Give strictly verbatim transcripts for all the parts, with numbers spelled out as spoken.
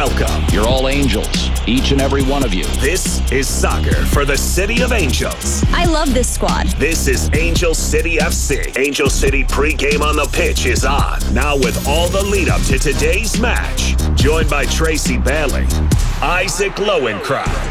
welcome. You're all angels, each and every one of you. This is soccer for the City of Angels. I love this squad. This is Angel City F C. Angel City pregame on the pitch is on. Now with all the lead up to today's match. Joined by Tracy Bailey, Isaac Lowenkron.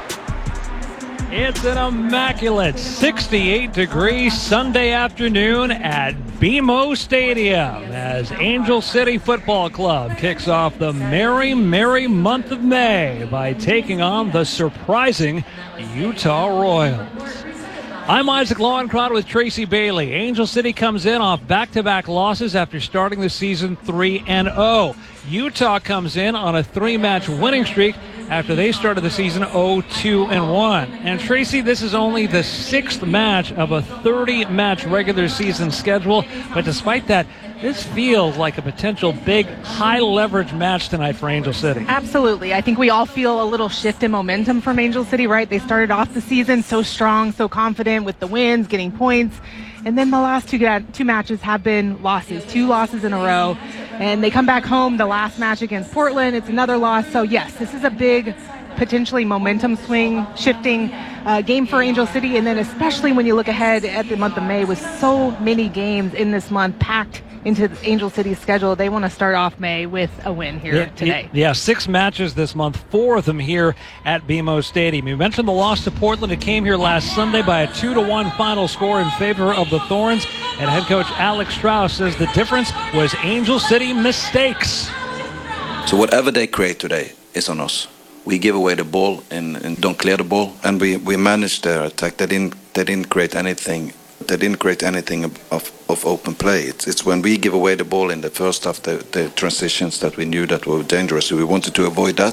It's an immaculate sixty-eight degree Sunday afternoon at B M O Stadium as Angel City Football Club kicks off the merry, merry month of May by taking on the surprising Utah Royals. I'm Isaac Lowenkron with Tracy Bailey. Angel City comes in off back-to-back losses after starting the season three and oh. Utah comes in on a three-match winning streak after they started the season oh two and one. And Tracy, this is only the sixth match of a thirty-match regular season schedule. But despite that, this feels like a potential big, high-leverage match tonight for Angel City. Absolutely. I think we all feel a little shift in momentum from Angel City, right? They started off the season so strong, so confident with the wins, getting points. And then the last two two matches have been losses, two losses in a row. And they come back home, the last match against Portland, it's another loss. So, yes, this is a big, potentially momentum swing, shifting uh, game for Angel City. And then especially when you look ahead at the month of May with so many games in this month packed into Angel City's schedule, they want to start off May with a win here yeah, today. Yeah, six matches this month, four of them here at B M O Stadium. You mentioned the loss to Portland. It came here last Sunday by a two to one final score in favor of the Thorns. And head coach Alex Strauss says the difference was Angel City mistakes. So whatever they create today is on us. We give away the ball and, and don't clear the ball, and we, we managed their attack. They didn't they didn't create anything. They didn't create anything of, of open play. It's, it's when we give away the ball in the first half, the, the transitions that we knew that were dangerous. So we wanted to avoid that.